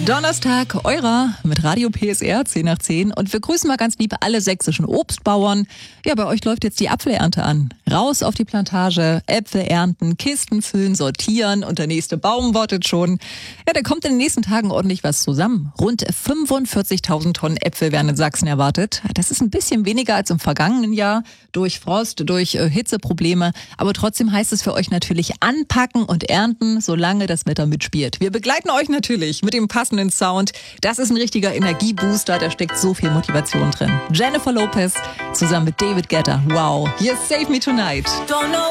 Donnerstag, eurer mit Radio PSR 10 nach 10 und wir grüßen mal ganz lieb alle sächsischen Obstbauern. Ja, bei euch läuft jetzt die Apfelernte an. Raus auf die Plantage, Äpfel ernten, Kisten füllen, sortieren und der nächste Baum wartet schon. Ja, da kommt in den nächsten Tagen ordentlich was zusammen. Rund 45.000 Tonnen Äpfel werden in Sachsen erwartet. Das ist ein bisschen weniger als im vergangenen Jahr durch Frost, durch Hitzeprobleme. Aber trotzdem heißt es für euch natürlich anpacken und ernten, solange das Wetter mitspielt. Wir begleiten euch natürlich mit dem passenden Sound. Das ist ein richtiger Energiebooster, da steckt so viel Motivation drin. Jennifer Lopez zusammen mit David Guetta. Wow, hier ist Save Me Tonight. Don't know